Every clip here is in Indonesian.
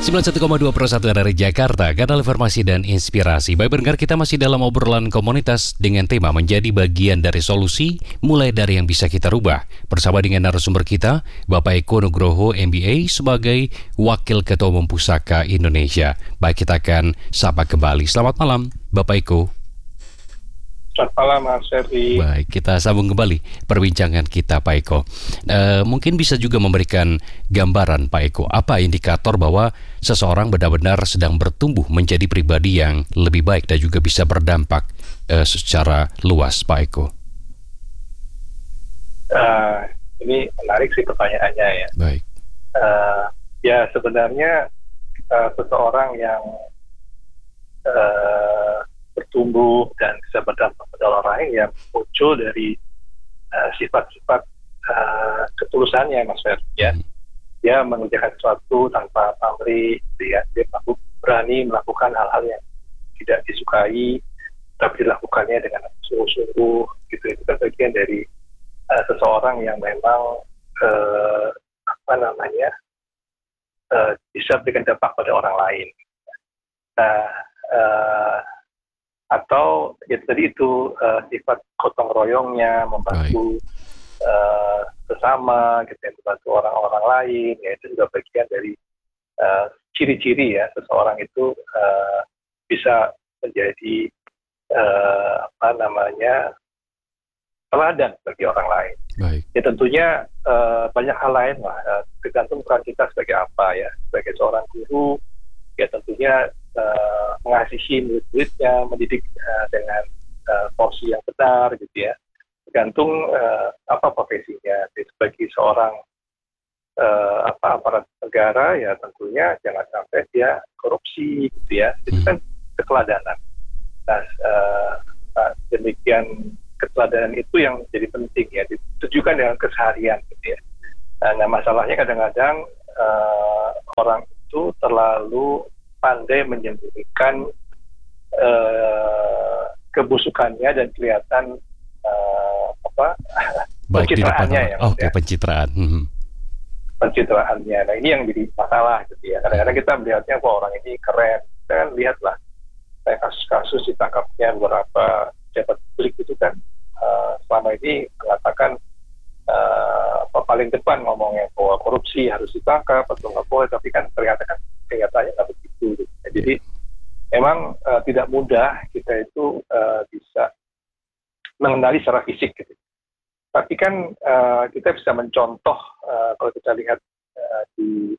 91,2 Pro 1 dari Jakarta, kanal informasi dan inspirasi. Baik pendengar, kita masih dalam obrolan komunitas dengan tema menjadi bagian dari solusi, mulai dari yang bisa kita rubah. Bersama dengan narasumber kita, Bapak Eko Nugroho MBA sebagai Wakil Ketua Umum Pusaka Indonesia. Baik, kita akan sapa kembali. Selamat malam, Bapak Eko. Selamat malam, Mas Ferdi. Baik, kita sambung kembali perbincangan kita, Pak Eko. Mungkin bisa juga memberikan gambaran, Pak Eko, apa indikator bahwa seseorang benar-benar sedang bertumbuh menjadi pribadi yang lebih baik dan juga bisa berdampak secara luas, Pak Eko? Ini menarik sih pertanyaannya ya. Baik. Ya sebenarnya seseorang yang bertumbuh dan bisa berdampak pada orang lain yang muncul dari sifat-sifat ketulusannya, Mas Ferdi ya. Dia mengerjakan sesuatu tanpa pamrih, dia berani melakukan hal-hal yang tidak disukai, tapi dilakukannya dengan sungguh-sungguh gitu. Itu kan bagian dari seseorang yang memang bisa berikan dampak pada orang lain. Atau ya tadi itu sifat gotong royongnya, membantu sesama, gitu, membantu orang-orang lain, ya itu juga bagian dari ciri-ciri ya seseorang itu bisa menjadi teladan bagi orang lain. Baik. Ya tentunya banyak hal lain lah, tergantung peran kita sebagai apa ya, sebagai seorang guru, ya tentunya mengasihi murid-muridnya, mendidik dengan porsi yang benar gitu ya. Tergantung apa profesinya. Sebagai seorang aparat negara ya tentunya jangan sampai dia korupsi gitu ya. Itu kan keteladanan. Demikian keteladanan itu yang jadi penting ya, ditujukan dengan keseharian gitu ya. Nah masalahnya kadang-kadang orang itu terlalu pandai menyembunyikan kebusukannya dan kelihatan pencitraannya ya. Pencitraan. Pencitraannya. Nah ini yang jadi masalah gitu ya. Kadang-kadang kita melihatnya orang ini keren. Kita kan lihatlah kasus-kasus ditangkapnya beberapa pejabat publik itu kan selama ini mengatakan paling depan ngomongnya bahwa korupsi harus ditangkap atau nggak boleh, tapi kan kenyataannya nggak begitu. Jadi memang tidak mudah kita itu bisa mengenali secara fisik gitu. Tapi kan kita bisa mencontoh kalau kita lihat di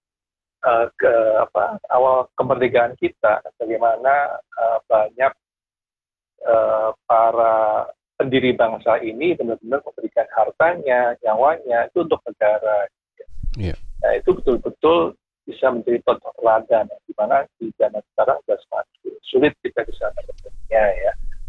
awal kemerdekaan kita, bagaimana banyak para pendiri bangsa ini benar-benar memberikan hartanya, nyawanya itu untuk negara. Yeah. Nah itu betul-betul bisa menjadi contoh teladan, di mana di zaman sekarang sudah semakin sulit kita bisa mendapatkannya ya.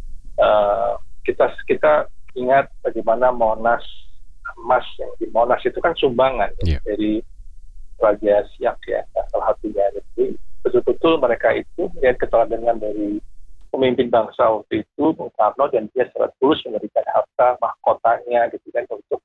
Kita ingat bagaimana Monas, emas yang di Monas itu kan sumbangan dari Raja Siak ya, salah satunya. Jadi betul-betul mereka itu melihat keteladanan dari pemimpin bangsa waktu itu, Bung Karno, dan dia secara tulus memberikan harta mahkotanya gitu kan untuk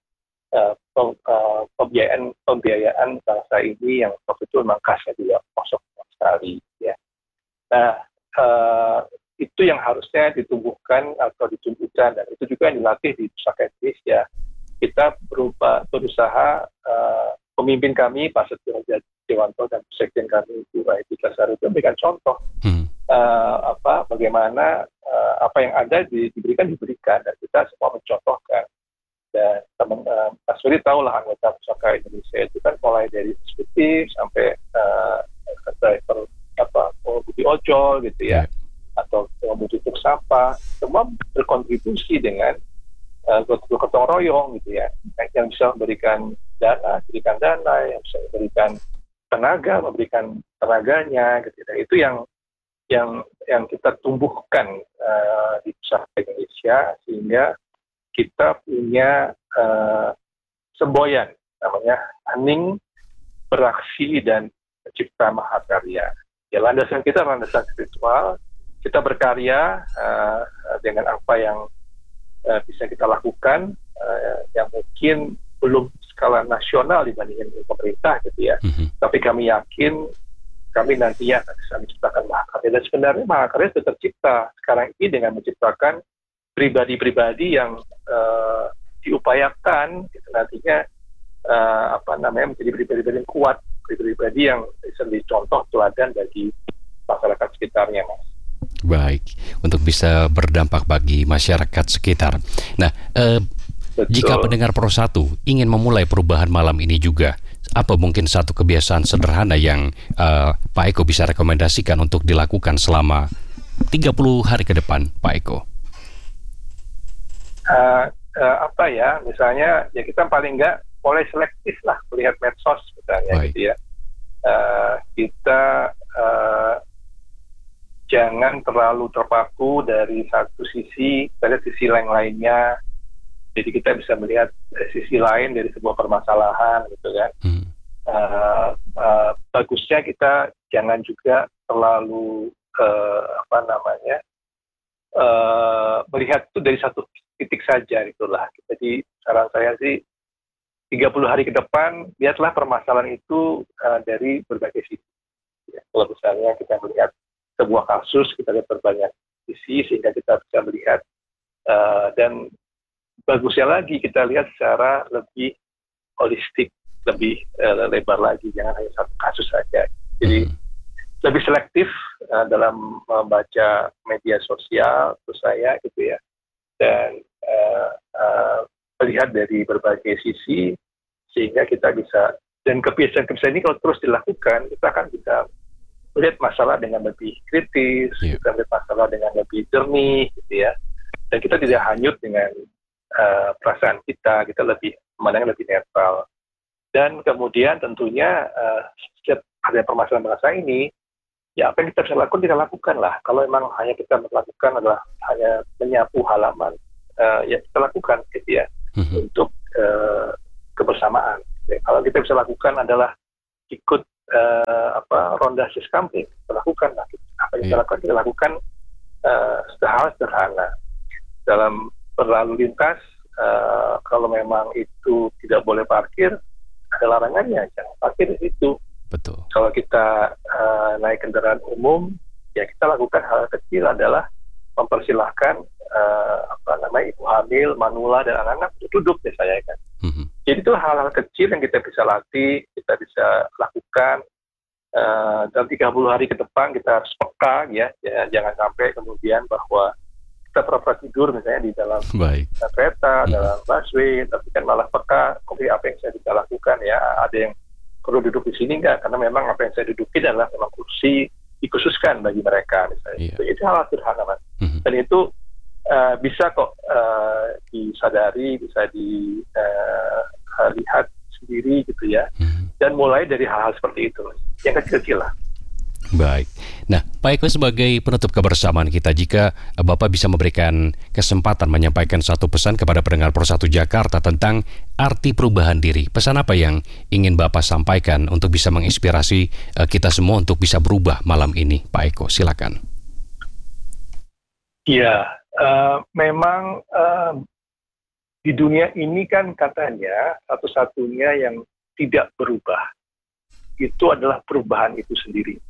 pembiayaan bangsa ini yang waktu itu memang kasnya juga kosong sekali ya. Nah itu yang harusnya ditumbuhkan atau ditunjukkan, dan itu juga yang dilatih di Pusaka Indonesia. Kita berusaha pemimpin kami Pak Setio Dewanto dan sekjen kami Bu Raiti Kasar itu memberikan contoh bagaimana apa yang ada diberikan dan kita semua mencontohkan. Dan teman Mas Ferdi tahu lah, anggota Pusaka Indonesia itu kan mulai dari eksekutif sampai driver pengemudi ojol gitu ya, atau pengemudi truk sampah, semua berkontribusi dengan gotong royong gitu ya, yang bisa memberikan dana, yang bisa memberikan tenaga, memberikan tenaganya gitu. Dan itu yang kita tumbuhkan di Pusaka Indonesia, sehingga kita punya semboyan namanya hening, beraksi, dan mencipta mahakarya. Ya, landasan kita landasan spiritual, kita berkarya dengan apa yang bisa kita lakukan, yang mungkin belum skala nasional dibandingkan dengan pemerintah gitu ya. Tapi kami yakin kami nantinya akan bisa menciptakan mahakarya. Dan sebenarnya mahakarya sudah tercipta sekarang ini dengan menciptakan pribadi-pribadi yang diupayakan gitu, nantinya menjadi pribadi-pribadi yang kuat, pribadi-pribadi yang bisa menjadi contoh teladan bagi masyarakat sekitarnya, Mas. Baik, untuk bisa berdampak bagi masyarakat sekitar. Nah, jika pendengar Pro 1 ingin memulai perubahan malam ini juga, apa mungkin satu kebiasaan sederhana yang Pak Eko bisa rekomendasikan untuk dilakukan selama 30 hari ke depan, Pak Eko? Misalnya ya kita paling nggak mulai selektif lah melihat medsos misalnya. Baik. Gitu ya. Kita jangan terlalu terpaku dari satu sisi pada sisi lainnya. Jadi kita bisa melihat sisi lain dari sebuah permasalahan gitu kan. Bagusnya kita jangan juga terlalu melihat itu dari satu titik saja itulah. Jadi saran saya sih 30 hari ke depan lihatlah permasalahan itu dari berbagai sisi. Ya, kalau misalnya kita melihat sebuah kasus, kita lihat berbanyak sisi sehingga kita bisa melihat dan bagusnya lagi kita lihat secara lebih holistik, lebih lebar lagi, jangan hanya satu kasus saja. Jadi lebih selektif dalam membaca media sosial, terus saya gitu ya, dan melihat dari berbagai sisi sehingga kita bisa, dan kebiasaan-kebiasaan ini kalau terus dilakukan kita akan bisa melihat masalah dengan lebih kritis, kita melihat masalah dengan lebih jernih gitu ya, dan kita tidak hanyut dengan perasaan kita lebih memandang lebih netral. Dan kemudian tentunya setiap ada permasalahan ini, ya apa yang kita bisa lakukan, kita lakukan lah. Kalau memang hanya kita melakukan adalah hanya menyapu halaman, ya kita lakukan gitu ya, untuk kebersamaan. Ya, kalau kita bisa lakukan adalah ikut ronda siskamping, kita lakukan lah. Apa yang kita lakukan hal sederhana. Dalam berlalu lintas, kalau memang itu tidak boleh parkir, ada larangannya, jangan parkir di situ. Betul. Kalau kita naik kendaraan umum, ya kita lakukan hal kecil adalah mempersilahkan ibu hamil, manula dan anak-anak untuk duduk misalnya kan. Jadi itu hal-hal kecil yang kita bisa latih, kita bisa lakukan dalam 30 hari ke depan. Kita harus peka ya, jangan sampai kemudian bahwa kita pura-pura tidur misalnya di dalam kereta, dalam busway, tapi kan malah peka, apa yang saya bisa lakukan ya, ada yang perlu duduk di sini enggak, karena memang apa yang saya duduki adalah memang kursi dikhususkan bagi mereka misalnya. Itu hal sederhana, Mas. Dan itu bisa kok disadari, bisa dilihat sendiri gitu ya, dan mulai dari hal-hal seperti itu, yang kecil-kecil lah. Baik. Nah, Pak Eko, sebagai penutup kebersamaan kita, jika Bapak bisa memberikan kesempatan menyampaikan satu pesan kepada pendengar Pro 1 Jakarta tentang arti perubahan diri, pesan apa yang ingin Bapak sampaikan untuk bisa menginspirasi kita semua untuk bisa berubah malam ini, Pak Eko? Silakan. Ya, memang di dunia ini kan katanya satu-satunya yang tidak berubah itu adalah perubahan itu sendiri.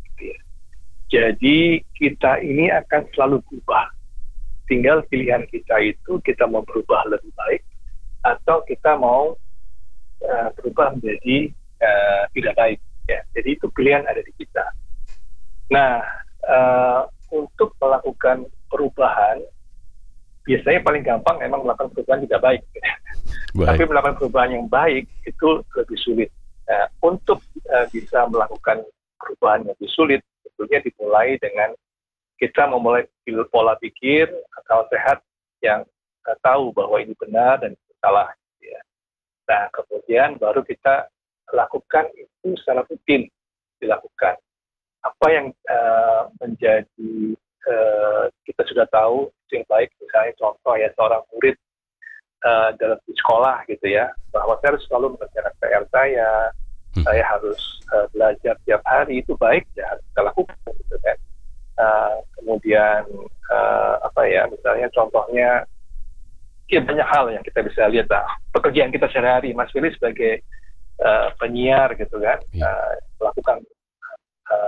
Jadi kita ini akan selalu berubah. Tinggal pilihan kita itu, kita mau berubah lebih baik atau kita mau berubah menjadi tidak baik. Ya. Jadi itu pilihan ada di kita. Nah, untuk melakukan perubahan, biasanya paling gampang memang melakukan perubahan tidak baik. Tapi melakukan perubahan yang baik itu lebih sulit. Nah, untuk bisa melakukan perubahan yang lebih sulit, tentunya dimulai dengan kita memulai pola pikir akal sehat yang tahu bahwa ini benar dan itu salah. Ya. Nah, kemudian baru kita lakukan itu secara rutin dilakukan. Apa yang menjadi kita sudah tahu itu yang baik, misalnya contoh ya seorang murid dalam di sekolah gitu ya, bahwa saya harus selalu mengerjakan PR saya harus belajar tiap hari, itu baik ya harus kita lakukan gitu kan. Kemudian misalnya contohnya ya banyak hal yang kita bisa lihat lah, pekerjaan kita sehari-hari. Mas Willy sebagai penyiar gitu kan, melakukan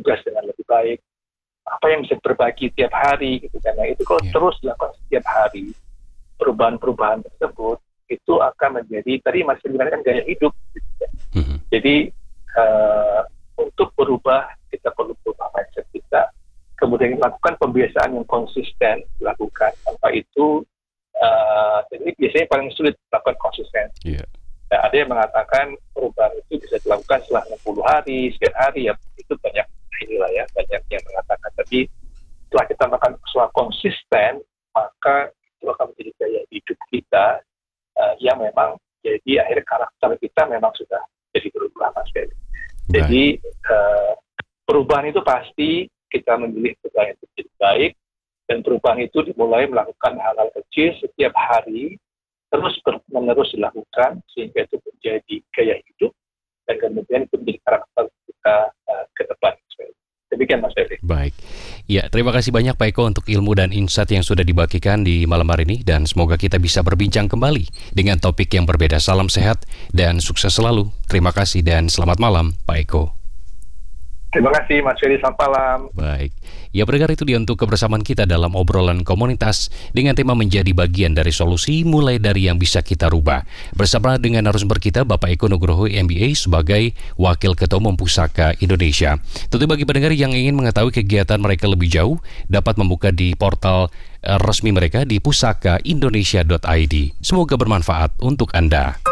tugas dengan lebih baik, apa yang bisa berbagi tiap hari gitu kan. Nah, itu kalau terus dilakukan setiap hari, perubahan-perubahan tersebut itu akan menjadi, tadi Mas Firly kan gaya hidup gitu kan. Jadi untuk berubah kita perlu berubah mindset kita, kemudian melakukan pembiasaan yang konsisten dilakukan. Tanpa itu jadi biasanya paling sulit melakukan konsisten. Nah, ada yang mengatakan perubahan itu bisa dilakukan setelah 60 hari, sekian hari, ya itu banyak banyak yang mengatakan. Tapi setelah kita melakukan sesuatu konsisten, maka itu akan menjadi gaya hidup kita yang memang jadi akhirnya karakter kita memang sudah jadi berubah, Mas Ferry. Jadi perubahan itu pasti kita memilih perubahan yang lebih baik, dan perubahan itu dimulai melakukan hal-hal kecil setiap hari, terus menerus dilakukan sehingga itu menjadi gaya hidup dan kemudian itu menjadi karakter kita ke depan. Demikian Mas Ferry. Baik, ya terima kasih banyak Pak Eko untuk ilmu dan insight yang sudah dibagikan di malam hari ini, dan semoga kita bisa berbincang kembali dengan topik yang berbeda. Salam sehat dan sukses selalu. Terima kasih dan selamat malam Pak Eko. Terima kasih Mas Ferry, selamat malam. Baik, ya pendengar, itu dia untuk kebersamaan kita dalam obrolan komunitas dengan tema menjadi bagian dari solusi mulai dari yang bisa kita rubah. Bersama dengan narasumber kita Bapak Eko Nugroho MBA sebagai Wakil Ketua Umum Pusaka Indonesia. Tentu bagi pendengar yang ingin mengetahui kegiatan mereka lebih jauh, dapat membuka di portal resmi mereka di pusakaindonesia.id. Semoga bermanfaat untuk Anda.